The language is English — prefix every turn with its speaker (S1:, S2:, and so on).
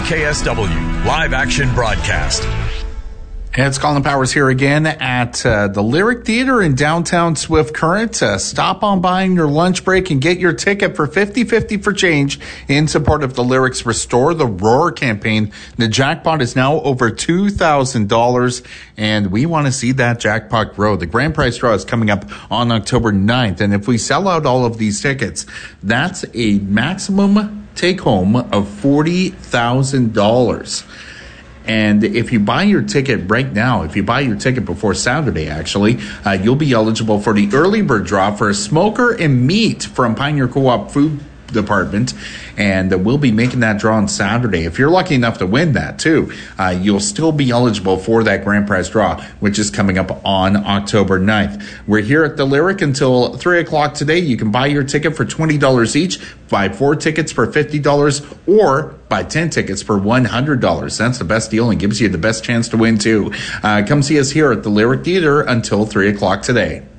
S1: KSW live action broadcast.
S2: It's Colin Powers here again at the Lyric Theater in downtown Swift Current. Stop on by in your lunch break and get your ticket for 50/50 for change in support of the Lyrics Restore the Roar campaign. The jackpot is now over $2,000, and we want to see that jackpot grow. The grand prize draw is coming up on October 9th, and if we sell out all of these tickets, that's a maximum take-home of $40,000. And if you buy your ticket right now, if you buy your ticket before Saturday, actually, you'll be eligible for the early bird draw for a smoker and meat from Pioneer Co-op Food Department, and we'll be making that draw on Saturday. If you're lucky enough to win that too, you'll still be eligible for that grand prize draw, which is coming up on October 9th. We're here at the Lyric until 3 o'clock today. You can buy your ticket for $20 each, buy 4 tickets for $50, or buy 10 tickets for $100. That's the best deal and gives you the best chance to win too. Come see us here at the Lyric Theater until 3 o'clock today.